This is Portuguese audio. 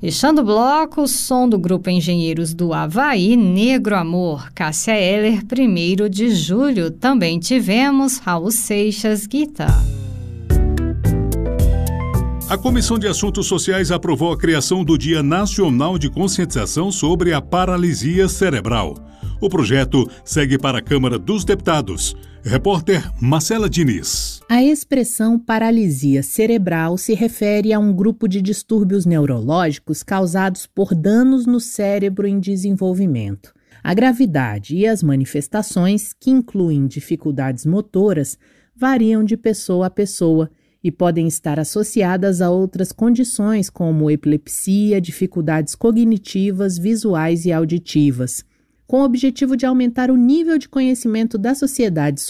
Fechando o bloco, o som do grupo Engenheiros do Havaí, Negro Amor, Cássia Eller, 1º de julho. Também tivemos Raul Seixas, Guitar. A Comissão de Assuntos Sociais aprovou a criação do Dia Nacional de Conscientização sobre a Paralisia Cerebral. O projeto segue para a Câmara dos Deputados. Repórter Marcela Diniz. A expressão paralisia cerebral se refere a um grupo de distúrbios neurológicos causados por danos no cérebro em desenvolvimento. A gravidade e as manifestações, que incluem dificuldades motoras, variam de pessoa a pessoa e podem estar associadas a outras condições como epilepsia, dificuldades cognitivas, visuais e auditivas. Com o objetivo de aumentar o nível de conhecimento da sociedade